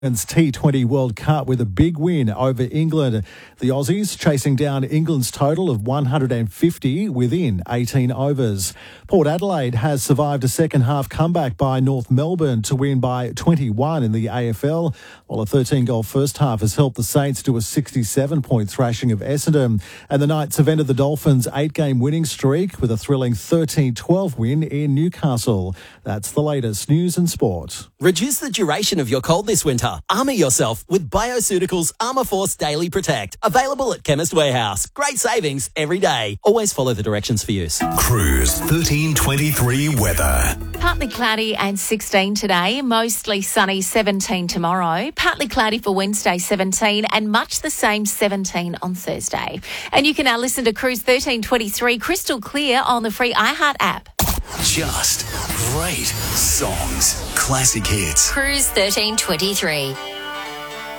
Women's T20 World Cup with a big win over England. The Aussies chasing down England's total of 150 within 18 overs. Port Adelaide has survived a second-half comeback by North Melbourne to win by 21 in the AFL, while a 13-goal first half has helped the Saints to a 67-point thrashing of Essendon. And the Knights have ended the Dolphins' 8-game winning streak with a thrilling 13-12 win in Newcastle. That's the latest news and sport. Reduce the duration of your cold this winter. Armour yourself with Bioceuticals Armour Force Daily Protect. Available at Chemist Warehouse. Great savings every day. Always follow the directions for use. Cruise 1323 weather. Partly cloudy and 16 today. Mostly sunny, 17 tomorrow. Partly cloudy for Wednesday, 17, and much the same 17 on Thursday. And you can now listen to Cruise 1323 crystal clear on the free iHeart app. Just great songs. Classic hits. Cruise 1323.